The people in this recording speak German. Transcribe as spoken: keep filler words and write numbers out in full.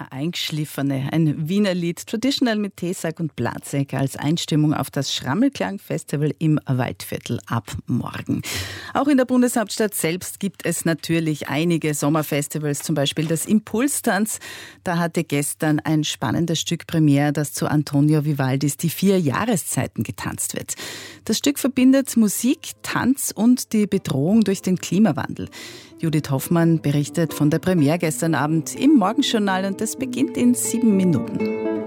Der Eingeschliffene, ein Wiener Lied, traditionell mit Teesack und Blatzek als Einstimmung auf das Schrammelklang-Festival im Waldviertel ab morgen. Auch in der Bundeshauptstadt selbst gibt es natürlich einige Sommerfestivals, zum Beispiel das Impulstanz. Da hatte gestern ein spannendes Stück Premiere, das zu Antonio Vivaldis Die vier Jahreszeiten getanzt wird. Das Stück verbindet Musik, Tanz und die Bedrohung durch den Klimawandel. Judith Hoffmann berichtet von der Premiere gestern Abend im Morgenjournal und das beginnt in sieben Minuten.